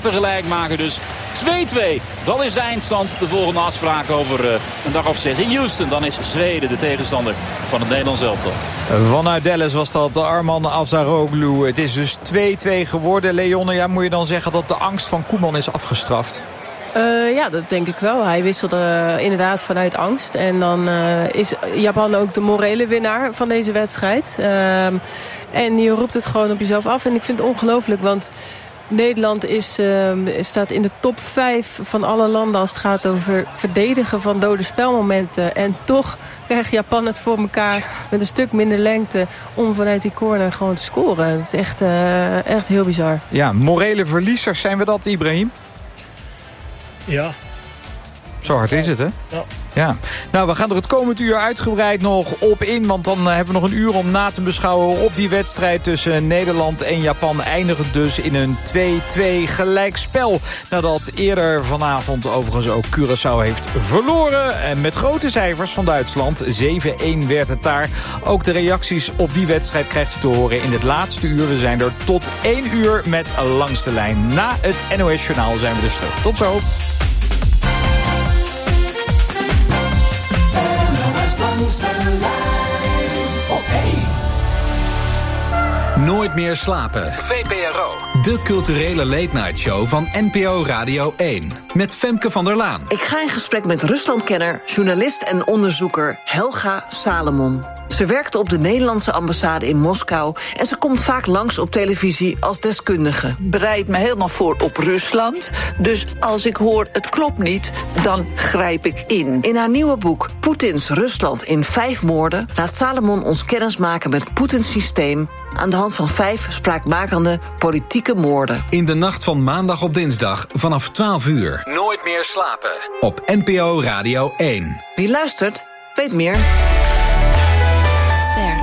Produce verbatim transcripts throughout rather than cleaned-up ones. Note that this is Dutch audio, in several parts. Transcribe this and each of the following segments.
laten gelijk maken. Dus twee-twee. Dat is de eindstand. De volgende afspraak over uh, een dag of zes in Houston. Dan is Zweden de tegenstander van het Nederlands elftal. Vanuit Dallas was dat de Arman Afsaroglu. Het is dus twee-twee geworden. Leonne, ja, moet je dan zeggen dat de angst van Koeman is afgestraft? Uh, ja, dat denk ik wel. Hij wisselde uh, inderdaad vanuit angst. En dan uh, is Japan ook de morele winnaar van deze wedstrijd. Uh, en je roept het gewoon op jezelf af. En ik vind het ongelooflijk, want Nederland is, uh, staat in de top vijf van alle landen als het gaat over verdedigen van dode spelmomenten. En toch krijgt Japan het voor elkaar met een stuk minder lengte om vanuit die corner gewoon te scoren. Dat is echt, uh, echt heel bizar. Ja, morele verliezers, zijn we dat, Ibrahim? Ja. Zo hard is het, hè? Ja. Ja. Nou, we gaan er het komend uur uitgebreid nog op in. Want dan hebben we nog een uur om na te beschouwen op die wedstrijd tussen Nederland en Japan. Eindigt dus in een twee-twee gelijkspel. Nadat eerder vanavond overigens ook Curaçao heeft verloren. En met grote cijfers van Duitsland. zeven-een werd het daar. Ook de reacties op die wedstrijd krijgt u te horen in het laatste uur. We zijn er tot één uur met Langs de Lijn. Na het N O S-journaal zijn we dus terug. Tot zo. Nooit meer slapen. V P R O. De culturele late-night show van N P O Radio één. Met Femke van der Laan. Ik ga in gesprek met Ruslandkenner, journalist en onderzoeker Helga Salomon. Ze werkte op de Nederlandse ambassade in Moskou en ze komt vaak langs op televisie als deskundige. Bereid me helemaal voor op Rusland. Dus als ik hoor het klopt niet, dan grijp ik in. In haar nieuwe boek Poetins Rusland in vijf moorden laat Salomon ons kennismaken met Poetins systeem aan de hand van vijf spraakmakende politieke moorden. In de nacht van maandag op dinsdag vanaf twaalf uur. Nooit meer slapen. Op N P O Radio één. Wie luistert, weet meer. Ster.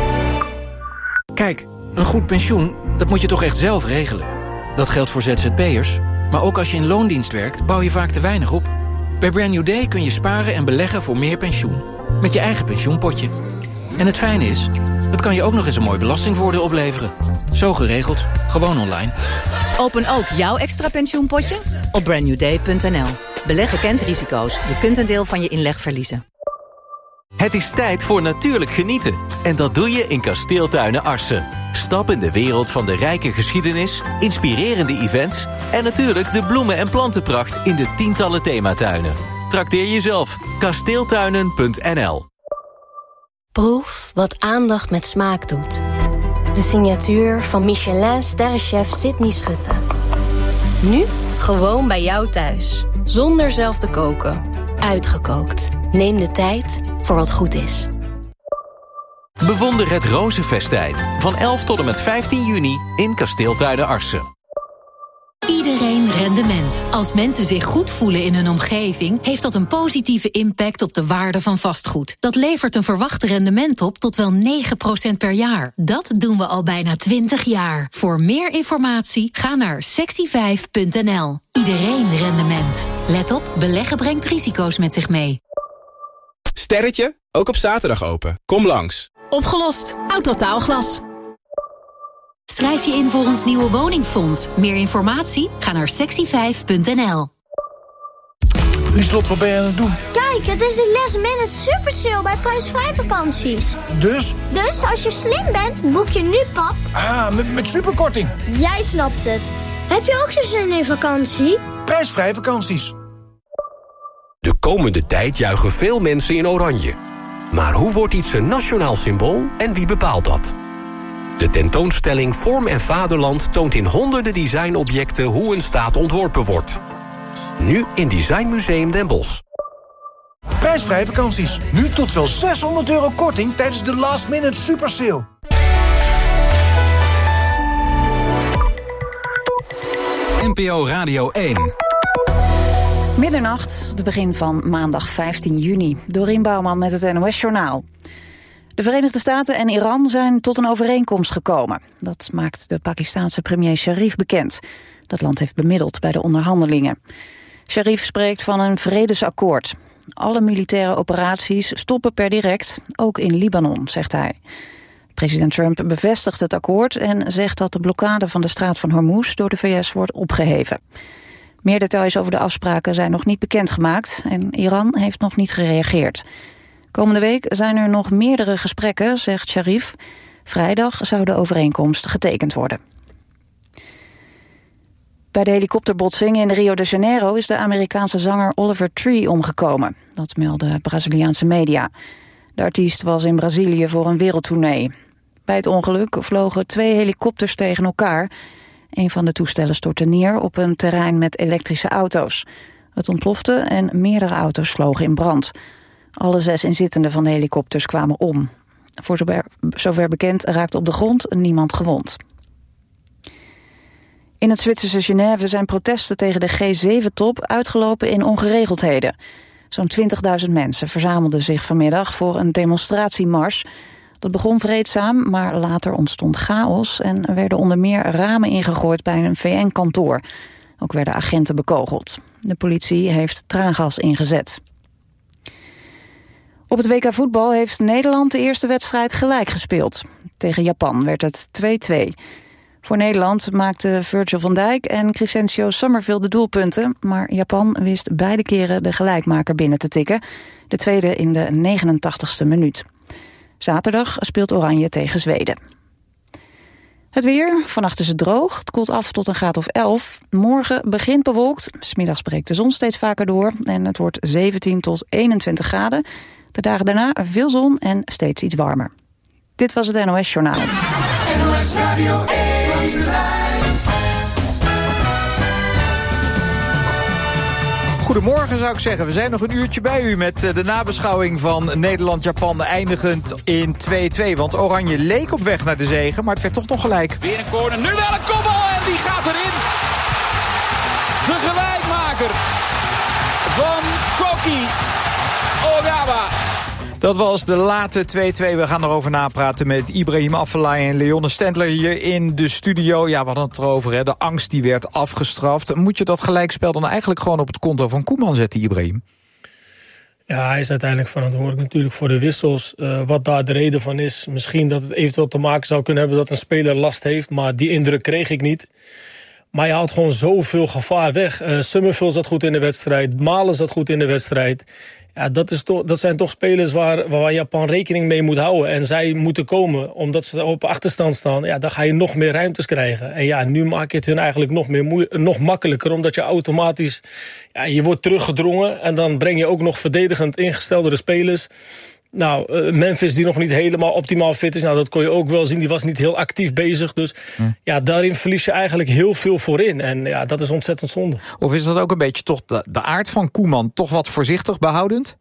Kijk, een goed pensioen, dat moet je toch echt zelf regelen. Dat geldt voor Z Z P'ers, maar ook als je in loondienst werkt, bouw je vaak te weinig op. Bij Brand New Day kun je sparen en beleggen voor meer pensioen. Met je eigen pensioenpotje. En het fijne is, het kan je ook nog eens een mooi belastingvoordeel opleveren. Zo geregeld, gewoon online. Open ook jouw extra pensioenpotje op brand new day punt n l. Beleggen kent risico's. Je kunt een deel van je inleg verliezen. Het is tijd voor natuurlijk genieten. En dat doe je in Kasteeltuinen Arsen. Stap in de wereld van de rijke geschiedenis, inspirerende events en natuurlijk de bloemen- en plantenpracht in de tientallen thematuinen. Trakteer jezelf. kasteeltuinen punt n l. Proef wat aandacht met smaak doet. De signatuur van Michelin-sterrenchef Sydney Schutte. Nu gewoon bij jou thuis. Zonder zelf te koken. Uitgekookt. Neem de tijd voor wat goed is. Bewonder het Rozenfestijn. Van elf tot en met vijftien juni in Kasteeltuinen Arsen. Iedereen rendement. Als mensen zich goed voelen in hun omgeving, heeft dat een positieve impact op de waarde van vastgoed. Dat levert een verwacht rendement op tot wel negen procent per jaar. Dat doen we al bijna twintig jaar. Voor meer informatie ga naar sexy vijf punt n l. Iedereen rendement. Let op, beleggen brengt risico's met zich mee. Sterretje, ook op zaterdag open. Kom langs. Opgelost. Autotaalglas. Schrijf je in voor ons nieuwe woningfonds. Meer informatie? Ga naar sexy vijf punt n l. Lieslot, wat ben je aan het doen? Kijk, het is de last minute super sale bij prijsvrij vakanties. Dus? Dus als je slim bent, boek je nu, pap. Ah, met, met superkorting. Jij snapt het. Heb je ook zo zin in vakantie? Prijsvrij vakanties. De komende tijd juichen veel mensen in oranje. Maar hoe wordt iets een nationaal symbool en wie bepaalt dat? De tentoonstelling Vorm en Vaderland toont in honderden designobjecten hoe een staat ontworpen wordt. Nu in Designmuseum Den Bosch. Prijsvrij vakanties. Nu tot wel zeshonderd euro korting tijdens de last minute super sale. N P O Radio één. Middernacht, het begin van maandag vijftien juni. Dorien Bouwman met het N O S-journaal. De Verenigde Staten en Iran zijn tot een overeenkomst gekomen. Dat maakt de Pakistaanse premier Sharif bekend. Dat land heeft bemiddeld bij de onderhandelingen. Sharif spreekt van een vredesakkoord. Alle militaire operaties stoppen per direct, ook in Libanon, zegt hij. President Trump bevestigt het akkoord en zegt dat de blokkade van de straat van Hormuz door de V S wordt opgeheven. Meer details over de afspraken zijn nog niet bekendgemaakt en Iran heeft nog niet gereageerd. Komende week zijn er nog meerdere gesprekken, zegt Sharif. Vrijdag zou de overeenkomst getekend worden. Bij de helikopterbotsing in Rio de Janeiro is de Amerikaanse zanger Oliver Tree omgekomen. Dat melden Braziliaanse media. De artiest was in Brazilië voor een wereldtournee. Bij het ongeluk vlogen twee helikopters tegen elkaar. Een van de toestellen stortte neer op een terrein met elektrische auto's. Het ontplofte en meerdere auto's vlogen in brand. Alle zes inzittenden van de helikopters kwamen om. Voor zover, zover bekend raakte op de grond niemand gewond. In het Zwitserse Genève zijn protesten tegen de G zeven top uitgelopen in ongeregeldheden. Zo'n twintigduizend mensen verzamelden zich vanmiddag voor een demonstratiemars. Dat begon vreedzaam, maar later ontstond chaos en werden onder meer ramen ingegooid bij een V N-kantoor. Ook werden agenten bekogeld. De politie heeft traangas ingezet. Op het W K voetbal heeft Nederland de eerste wedstrijd gelijk gespeeld. Tegen Japan werd het twee-twee. Voor Nederland maakten Virgil van Dijk en Crescencio Summerville de doelpunten, maar Japan wist beide keren de gelijkmaker binnen te tikken. De tweede in de negenentachtigste minuut. Zaterdag speelt Oranje tegen Zweden. Het weer, vannacht is het droog, het koelt af tot een graad of elf. Morgen begint bewolkt, 's middags breekt de zon steeds vaker door en het wordt zeventien tot eenentwintig graden. De dagen daarna veel zon en steeds iets warmer. Dit was het N O S Journaal. N O S Radio één. Goedemorgen zou ik zeggen. We zijn nog een uurtje bij u met de nabeschouwing van Nederland-Japan eindigend in twee-twee. Want Oranje leek op weg naar de zege, maar het werd toch nog gelijk. Weer een corner, nu wel een kopbal en die gaat erin. De gelijkmaker van Koki Ogawa. Dat was de late twee-twee. We gaan erover napraten met Ibrahim Afellay en Leonne Stendler hier in de studio. Ja, we hadden het erover, hè. De angst die werd afgestraft. Moet je dat gelijkspel dan eigenlijk gewoon op het konto van Koeman zetten, Ibrahim? Ja, hij is uiteindelijk verantwoordelijk natuurlijk voor de wissels. Uh, wat daar de reden van is, misschien dat het eventueel te maken zou kunnen hebben dat een speler last heeft, maar die indruk kreeg ik niet. Maar je haalt gewoon zoveel gevaar weg. Uh, Summerville zat goed in de wedstrijd, Malen zat goed in de wedstrijd. Ja, dat, is toch, dat zijn toch spelers waar, waar Japan rekening mee moet houden. En zij moeten komen, omdat ze op achterstand staan. Ja, dan ga je nog meer ruimtes krijgen. En ja, nu maak je het hun eigenlijk nog, meer moe- nog makkelijker. Omdat je automatisch, ja, je wordt teruggedrongen. En dan breng je ook nog verdedigend ingesteldere spelers. Nou, uh, Memphis die nog niet helemaal optimaal fit is. Nou, dat kon je ook wel zien. Die was niet heel actief bezig. Dus hm. ja, daarin verlies je eigenlijk heel veel voorin. En ja, dat is ontzettend zonde. Of is dat ook een beetje toch de, de aard van Koeman? Toch wat voorzichtig, behoudend?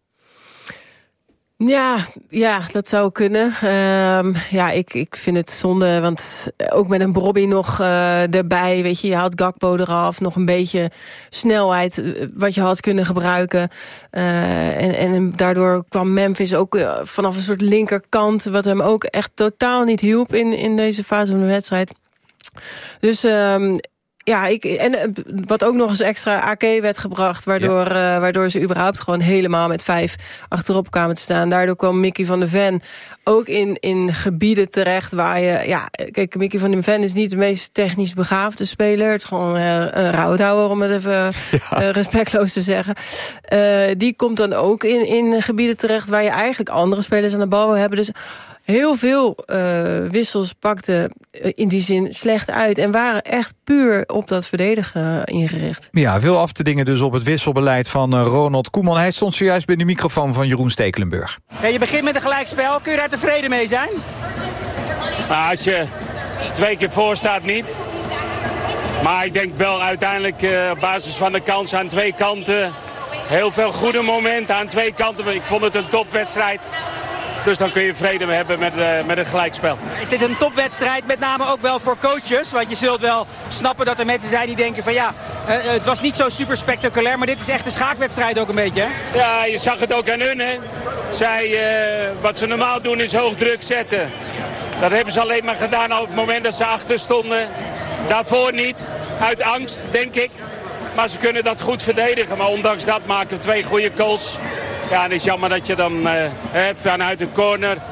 Ja, ja, dat zou kunnen. Um, ja, ik, ik vind het zonde, want ook met een Brobby nog uh, erbij, weet je, je haalt Gakpo eraf, nog een beetje snelheid uh, wat je had kunnen gebruiken. Uh, en, en daardoor kwam Memphis ook uh, vanaf een soort linkerkant, wat hem ook echt totaal niet hielp in, in deze fase van de wedstrijd. Dus um, ja, ik, en wat ook nog eens extra A K werd gebracht, waardoor, ja. uh, waardoor ze überhaupt gewoon helemaal met vijf achterop kwamen te staan. Daardoor kwam Mickey van der Ven ook in, in gebieden terecht waar je, ja, kijk, Mickey van der Ven is niet de meest technisch begaafde speler. Het is gewoon uh, een rouwdouwer, om het even ja. uh, respectloos te zeggen. Uh, die komt dan ook in, in gebieden terecht waar je eigenlijk andere spelers aan de bal wil hebben. Dus heel veel uh, wissels pakten uh, in die zin slecht uit en waren echt puur op dat verdedigen uh, ingericht. Ja, veel af te dingen dus op het wisselbeleid van uh, Ronald Koeman. Hij stond zojuist bij de microfoon van Jeroen Stekelenburg. Ja, je begint met een gelijkspel. Kun je daar tevreden mee zijn? Nou, als, je, als je twee keer voor staat, niet. Maar ik denk wel uiteindelijk uh, op basis van de kans aan twee kanten. Heel veel goede momenten aan twee kanten. Ik vond het een topwedstrijd. Dus dan kun je vrede hebben met, uh, met het gelijkspel. Is dit een topwedstrijd, met name ook wel voor coaches? Want je zult wel snappen dat er mensen zijn die denken van ja, uh, het was niet zo super spectaculair, maar dit is echt een schaakwedstrijd ook een beetje, hè? Ja, je zag het ook aan hun, hè. Zij, uh, wat ze normaal doen is hoog druk zetten. Dat hebben ze alleen maar gedaan op het moment dat ze achter stonden. Daarvoor niet, uit angst, denk ik. Maar ze kunnen dat goed verdedigen. Maar ondanks dat maken we twee goede goals. Ja, het is jammer dat je dan uh, vanuit een corner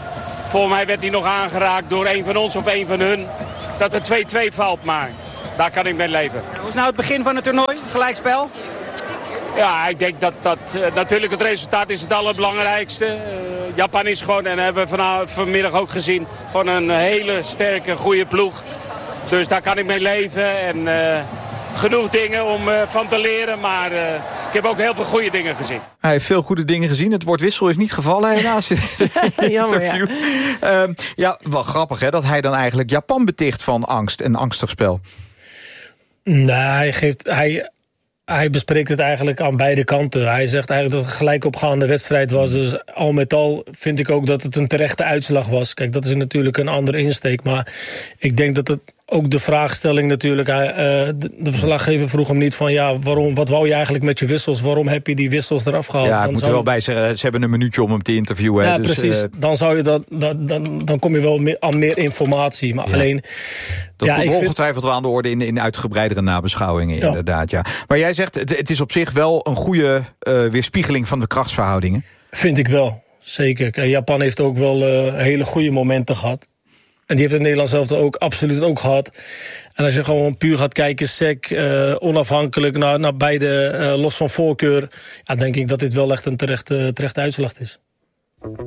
Volgens mij werd hij nog aangeraakt door een van ons of een van hun. Dat er twee-twee valt, maar daar kan ik mee leven. Hoe is nou het begin van het toernooi? Gelijkspel? Ja, ik denk dat, dat uh, natuurlijk het resultaat is het allerbelangrijkste. Uh, Japan is gewoon, en hebben we vanavond, vanmiddag ook gezien, gewoon een hele sterke, goede ploeg. Dus daar kan ik mee leven en uh, genoeg dingen om uh, van te leren, maar uh, ik heb ook heel veel goede dingen gezien. Hij heeft veel goede dingen gezien. Het woord wissel is niet gevallen helaas. Jammer, ja. Uh, ja, wel grappig hè, dat hij dan eigenlijk Japan beticht van angst en angstig spel. Nee, hij geeft... Hij... Hij bespreekt het eigenlijk aan beide kanten. Hij zegt eigenlijk dat het een gelijkopgaande wedstrijd was. Dus al met al vind ik ook dat het een terechte uitslag was. Kijk, dat is natuurlijk een andere insteek. Maar ik denk dat het ook de vraagstelling natuurlijk... Uh, de, de verslaggever vroeg hem niet van... ja, waarom, wat wou je eigenlijk met je wissels? Waarom heb je die wissels eraf gehaald? Ja, ik moet er wel bij zeggen, ze hebben een minuutje om hem te interviewen. Ja, dus, precies. Uh, dan, zou je dat, dat, dan, dan kom je wel meer, aan meer informatie. Maar ja. alleen... Dat ja, komt ik ongetwijfeld vind... wel aan de orde in, in uitgebreidere nabeschouwingen, ja. inderdaad. Ja. Maar jij zegt, het, het is op zich wel een goede uh, weerspiegeling van de krachtsverhoudingen. Vind ik wel, zeker. Kijk, Japan heeft ook wel uh, hele goede momenten gehad. En die heeft het Nederlands zelf ook absoluut ook gehad. En als je gewoon puur gaat kijken, sec, uh, onafhankelijk naar, naar beide, uh, los van voorkeur... Ja, denk ik dat dit wel echt een terechte, terechte uitslag is.